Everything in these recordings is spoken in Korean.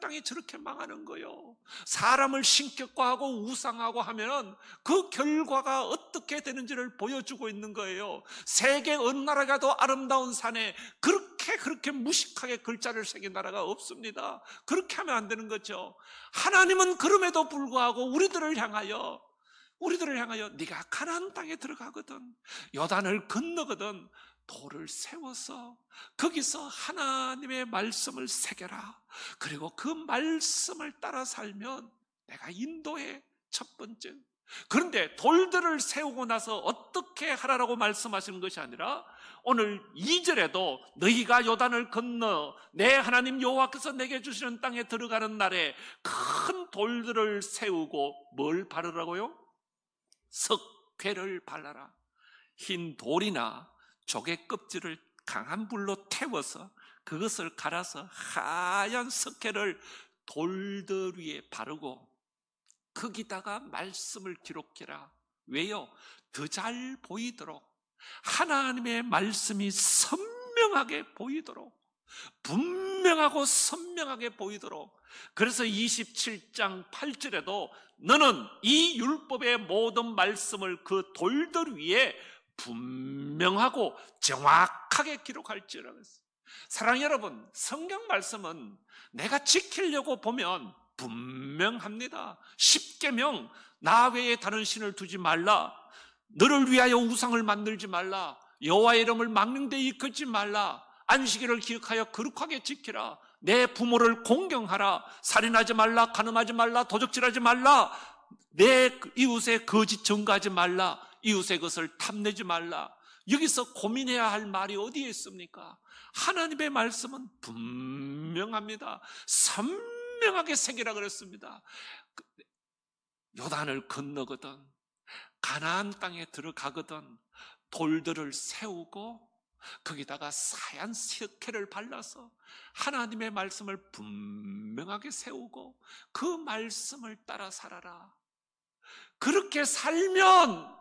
땅이 저렇게 망하는 거예요. 사람을 신격화하고 우상하고 하면 그 결과가 어떻게 되는지를 보여주고 있는 거예요. 세계 어느 나라 가도 아름다운 산에 그렇게 무식하게 글자를 새긴 나라가 없습니다. 그렇게 하면 안 되는 거죠. 하나님은 그럼에도 불구하고 우리들을 향하여 네가 가나안 땅에 들어가거든, 요단을 건너거든 돌을 세워서 거기서 하나님의 말씀을 새겨라. 그리고 그 말씀을 따라 살면 내가 인도해. 첫 번째. 그런데 돌들을 세우고 나서 어떻게 하라고 말씀하시는 것이 아니라 오늘 2절에도 너희가 요단을 건너 내 하나님 여호와께서 내게 주시는 땅에 들어가는 날에 큰 돌들을 세우고 뭘 바르라고요? 석회를 발라라. 흰 돌이나 조개 껍질을 강한 불로 태워서 그것을 갈아서 하얀 석회를 돌들 위에 바르고 거기다가 말씀을 기록해라. 왜요? 더 잘 보이도록, 하나님의 말씀이 선명하게 보이도록, 분명하고 선명하게 보이도록. 그래서 27장 8절에도 너는 이 율법의 모든 말씀을 그 돌들 위에 분명하고 정확하게 기록할지라고 했어요. 사랑하는 여러분, 성경 말씀은 내가 지키려고 보면 분명합니다. 십계명, 나 외에 다른 신을 두지 말라, 너를 위하여 우상을 만들지 말라, 여호와의 이름을 망령되이 일컫지 말라, 안식일을 기억하여 거룩하게 지키라, 내 부모를 공경하라, 살인하지 말라, 간음하지 말라, 도적질하지 말라, 내 이웃의 거짓 증거하지 말라, 이웃의 것을 탐내지 말라. 여기서 고민해야 할 말이 어디에 있습니까? 하나님의 말씀은 분명합니다. 선명하게 새기라 그랬습니다. 요단을 건너거든, 가나안 땅에 들어가거든 돌들을 세우고 거기다가 사얀 석회를 발라서 하나님의 말씀을 분명하게 세우고 그 말씀을 따라 살아라. 그렇게 살면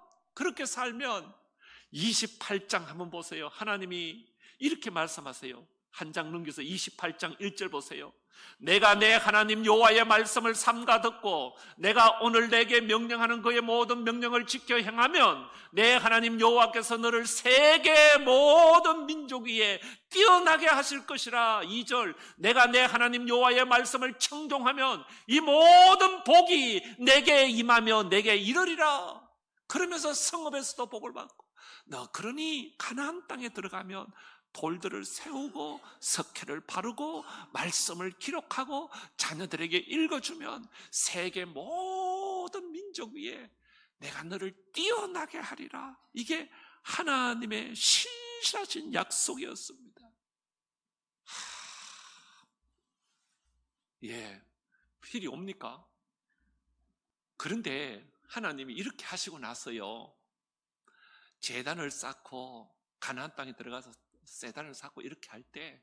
28장 한번 보세요. 하나님이 이렇게 말씀하세요. 한 장 넘겨서 28장 1절 보세요. 내가 내 하나님 여호와의 말씀을 삼가 듣고 내가 오늘 내게 명령하는 그의 모든 명령을 지켜 행하면 내 하나님 여호와께서 너를 세계 모든 민족 위에 뛰어나게 하실 것이라. 2절, 내가 내 하나님 여호와의 말씀을 청종하면 이 모든 복이 내게 임하며 내게 이르리라. 그러면서 성읍에서도 복을 받고, 너 그러니 가나안 땅에 들어가면 돌들을 세우고 석회를 바르고 말씀을 기록하고 자녀들에게 읽어주면 세계 모든 민족 위에 내가 너를 뛰어나게 하리라. 이게 하나님의 신실하신 약속이었습니다. 예, 필이 옵니까? 그런데 하나님이 이렇게 하시고 나서요, 제단을 쌓고 가나안 땅에 들어가서 세단을 쌓고 이렇게 할 때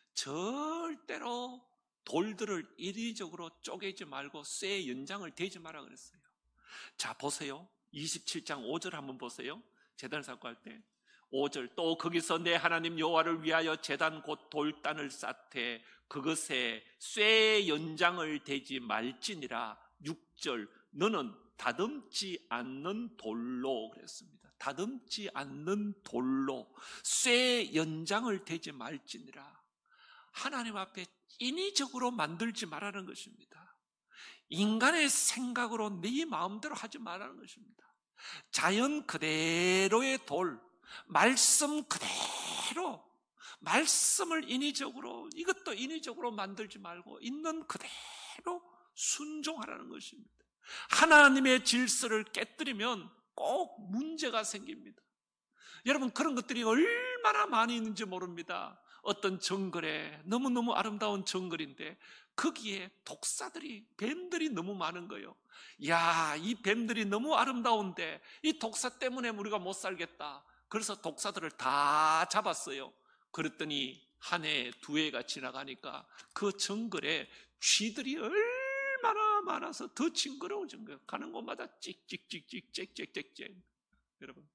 절대로 돌들을 이리적으로 쪼개지 말고 쇠 연장을 대지 마라 그랬어요. 자, 보세요. 27장 5절 한번 보세요. 제단을 쌓고 할 때 5절, 또 거기서 내 하나님 여호와를 위하여 제단 곧 돌단을 쌓되 그것에 쇠 연장을 대지 말지니라. 6절, 너는 다듬지 않는 돌로 그랬습니다. 다듬지 않는 돌로 쇠 연장을 대지 말지니라. 하나님 앞에 인위적으로 만들지 말라는 것입니다. 인간의 생각으로 네 마음대로 하지 말라는 것입니다. 자연 그대로의 돌, 말씀 그대로, 말씀을 인위적으로, 이것도 인위적으로 만들지 말고 있는 그대로 순종하라는 것입니다. 하나님의 질서를 깨뜨리면 꼭 문제가 생깁니다. 여러분, 그런 것들이 얼마나 많이 있는지 모릅니다. 어떤 정글에, 너무너무 아름다운 정글인데 거기에 독사들이, 뱀들이 너무 많은 거예요. 야, 이 뱀들이 너무 아름다운데 이 독사 때문에 우리가 못 살겠다. 그래서 독사들을 다 잡았어요. 그랬더니 한 해, 두 해가 지나가니까 그 정글에 쥐들이 얼마나 많아서 더 징그러워진 거예요. 가는 곳마다 찍찍찍찍 짹짹짹짹. 여러분,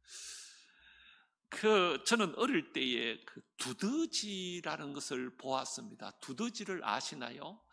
저는 어릴 때에 두더지라는 것을 보았습니다. 두더지를 아시나요?